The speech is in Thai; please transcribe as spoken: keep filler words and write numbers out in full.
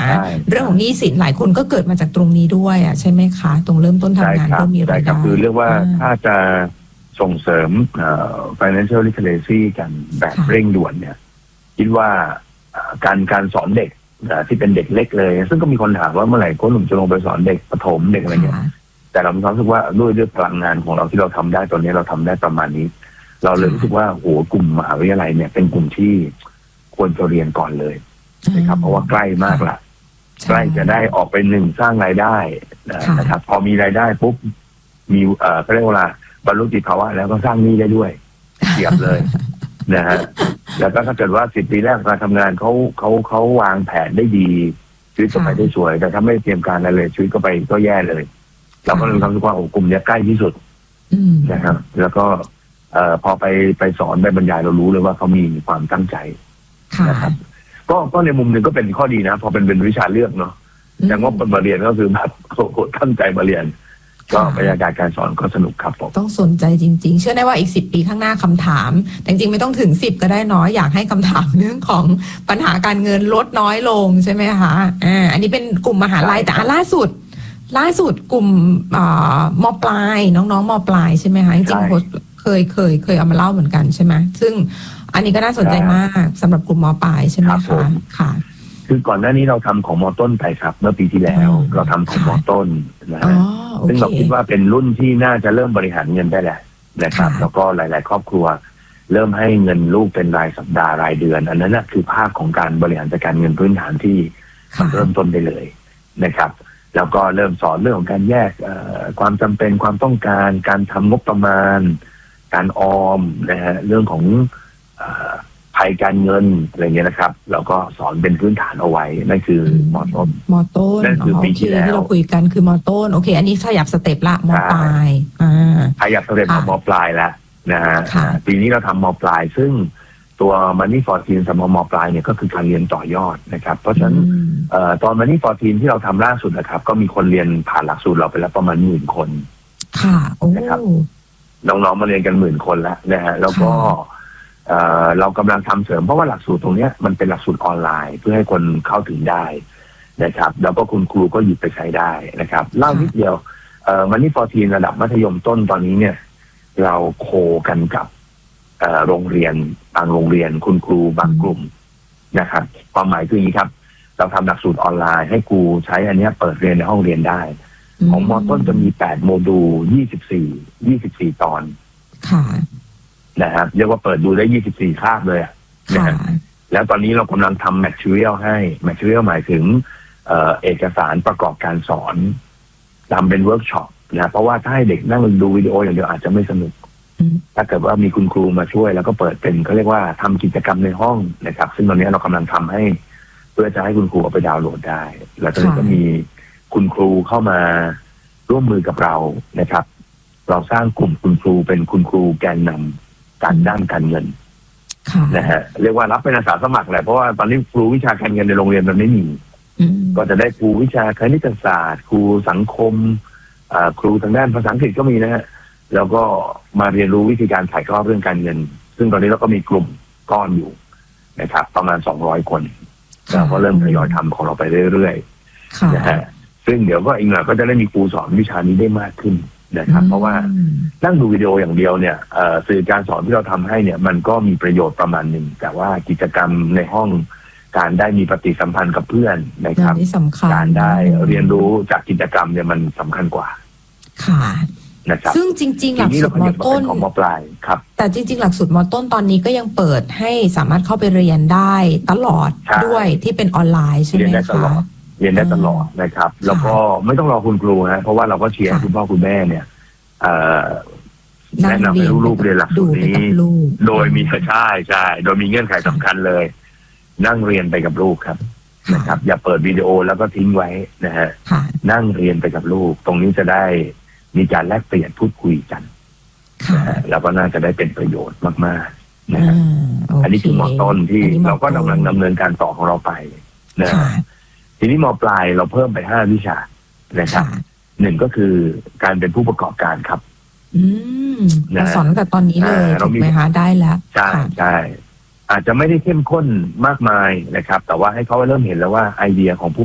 เรื่องของหนี้สินหลายคนก็เกิดมาจากตรงนี้ด้วยอ่ะใช่ไหมคะตรงเริ่มต้นทำงานก็มีรายได้คือเรียกว่าถ้าจะส่งเสริม financial literacy กันแบบเร่งด่วนเนี่ยคิดว่าการการสอนเด็กที่เป็นเด็กเล็กเลยซึ่งก็มีคนถามว่าเมื่อไหร่คนหนุ่มจะลงไปสอนเด็กประถมเด็กอะไรเงี้ยแต่เรามีความรู้สึกว่าด้วยด้วยพลังงานของเราที่เราทำได้ตอนนี้เราทำได้ประมาณนี้เราเลยรู้สึกว่าโอ้กลุ่มมหาวิทยาลัยเนี่ยเป็นกลุ่มที่ควรจะเรียนก่อนเลยนะครับเพราะว่าใกล้มากละใกล้จะได้ออกไปหนึ่งสร้างรายได้นะครับพอมีรายได้ปุ๊บมีเอ่อเขาเรียกว่าบรรลุนิติภาวะแล้วก็สร้างหนี้ได้ด้วยเทียบเลยนะฮะแล้วก็ถ้าเกิดว่าสิบปีแรกการทำงานเขาเขาเขาวางแผนได้ดีชีวิตก็ไปได้สวยแต่ถ้าไม่เตรียมการอะไรเลยชีวิตก็ไปก็แย่เลยเราก็เลยทำให้ว่าโอ้กลุ่มนี้ใกล้ที่สุดนะครับแล้วก็เอ่อพอไปไปสอนไปบรรยายเรารู้เลยว่าเขามีความตั้งใจนะครับก็ก็ในมุมหนึ่งก็เป็นข้อดีนะพอเป็นเป็นวิชาเลือกเนาะแต่ว่ามาเรียนก็คือแบบโอ้โหตั้งใจมาเรียนก็บรรยากาศการสอนก็สนุกครับผมต้องสนใจจริงๆเชื่อได้ว่าอีกสิบปีข้างหน้าคำถามแต่จริงๆไม่ต้องถึงสิบก็ได้น้อยอยากให้คำถามเรื่องของปัญหาการเงินลดน้อยลงใช่ไหมคะอ่าอันนี้เป็นกลุ่มมหาลัยแต่ล่าสุดล่าสุดกลุ่มมปลายน้องๆมปลายใช่ไหมคะจริงๆโค้ชเคยเคยเคยเอามาเล่าเหมือนกันใช่ไหมซึ่งอันนี้ก็น่าสนใจมากสำหรับกลุ่มมปลายใช่ไหมคะค่ะคือก่อนหน้านี้เราทำของมต้นไปครับเมื่อปีที่แล้วเราทำของมต้นนะฮะซึ่งเราคิดว่าเป็นรุ่นที่น่าจะเริ่มบริหารเงินได้แหละนะครับแล้วก็หลายๆครอบครัวเริ่มให้เงินลูกเป็นรายสัปดาห์รายเดือนอันนั้นคือภาพของการบริหารจัดการเงินพื้นฐานที่เริ่มต้นได้เลยนะครับแล้วก็เริ่มสอนเรื่องของการแยกความจำเป็นความต้องการการทำงบประมาณการออมนะฮะเรื่องของภัยการเงินอะไรเงี้ยนะครับแล้วก็สอนเป็นพื้นฐานเอาไว้นั่นคือมอต้นมอต้นนั่นคือปีที่แล้วที่เราคุยกันคือมอต้นโอเคอันนี้ขยับสเต็ปละมอปลายอ่าขยับสเต็ปของมอปลายแล้วนะฮะปีนี้เราทำมอปลายซึ่งตัว Money for Teen สำหรับมอปลายเนี่ยก็คือการเรียนต่อยอดนะครับเพราะฉะนั้นตอน Money for Teen ที่เราทำล่าสุดนะครับก็มีคนเรียนผ่านหลักสูตรเราไปแล้วประมาณหมื่นคนค่ะโอ้นะครับน้องๆมาเรียนกันหมื่นคนแล้วนะฮะแล้วก็เอ่อเรากำลังทำเสริมเพราะว่าหลักสูตรตรงนี้มันเป็นหลักสูตรออนไลน์เพื่อให้คนเข้าถึงได้นะครับแล้วก็คุณครูก็หยิบไปใช้ได้นะครับเล่านิดเดียวเอ่อมันนี่ฟอร์ทีนระดับมัธยมต้นตอนนี้เนี่ยเราโคกันกับเอ่อโรงเรียนบางโรงเรียนคุณครูบางกลุ่มนะครับความหมายคืออย่างนี้ครับเราทำหลักสูตรออนไลน์ให้ครูใช้อันนี้เปิดเรียนในห้องเรียนได้ของม.ต้นจะมีแปดโมดูลยี่สิบสี่ ยี่สิบสี่ตอนค่ะนะครับเรียกว่าเปิดดูได้ยี่สิบสี่คาบเลยนะฮะแล้วตอนนี้เรากำลังทำ material ให้ material หมายถึง เอ่อ เอกสารประกอบการสอนทำเป็นเวิร์กช็อปนะเพราะว่าถ้าให้เด็กนั่งดูวิดีโออย่างเดียวอาจจะไม่สนุกถ้าเกิดว่ามีคุณครูมาช่วยแล้วก็เปิดเป็นเขาเรียกว่าทำกิจกรรมในห้องนะครับซึ่งตอนนี้เรากำลังทำให้เพื่อจะให้คุณครูเอาไปดาวน์โหลดได้แล้วตอนนี้ก็มีคุณครูเข้ามาร่วมมือกับเรานะครับเราสร้างกลุ่มคุณครูเป็นคุณครูแกนนำการด้านการเงินนะฮะเรียกว่ารับเป็นอาสาสมัครแหละเพราะว่าตอนนี้ครูวิชาการเงินในโรงเรียนมันไม่มีก็จะได้ครูวิชาคณิตศาสตร์ครูสังคมครูทางด้านภาษาอังกฤษก็มีนะฮะแล้วก็มาเรียนรู้วิธีการถ่ายทอดเรื่องการเงินซึ่งตอนนี้เราก็มีกลุ่มก้อนอยู่นะครับประมาณสองร้อยคนเราก็เริ่มทยอยทำของเราไปเรื่อยๆนะฮะซึ่งเดี๋ยวก็อีกหน่อยก็จะได้มีครูสอนวิชานี้ได้มากขึ้นนะครับเพราะว่านั่งดูวิดีโออย่างเดียวเนี่ยสื่อการสอนที่เราทำให้เนี่ยมันก็มีประโยชน์ประมาณหนึ่งแต่ว่ากิจกรรมในห้องการได้มีปฏิสัมพันธ์กับเพื่อนนะครับการได้เรียนรู้จากกิจกรรมเนี่ยมันสำคัญกว่าค่ะนะครับซึ่งจริงๆหลักสูตรม.ต้นของม.ปลายครับแต่จริงๆหลักสูตรม.ต้นตอนนี้ก็ยังเปิดให้สามารถเข้าไปเรียนได้ตลอดด้วยที่เป็นออนไลน์ใช่ไหมคะเรียนได้ตลอดนะครับแล้วก็ไม่ต้องรอคุณครูนะเพราะว่าเราก็เชียร์คุณพ่อคุณแม่เนี่ยแนะนำให้ลูกๆเรียนหลักสูตรนี้โดยมีใช่ใช่โดยมีเงื่อนไขสำคัญเลยนั่งเรียนไปกับลูกครับนะครับอย่าเปิดวิดีโอแล้วก็ทิ้งไว้นะฮะนั่งเรียนไปกับลูกตรงนี้จะได้มีการแลกเปลี่ยนพูดคุยกันแล้วก็น่าจะได้เป็นประโยชน์มากๆนะฮะอันนี้คือม.ต้นที่เราก็กำลังดำเนินการต่อของเราไปนะทีนี้ม.ปลายเราเพิ่มไปห้าวิชานะครับหนึ่งก็คือการเป็นผู้ประกอบการครับอืมเราสอนตั้งแต่ตอนนี้เลยถูกไหมคะได้แล้วใช่ใช่อาจจะไม่ได้เข้มข้นมากมายนะครับแต่ว่าให้เขาเริ่มเห็นแล้วว่าไอเดียของผู้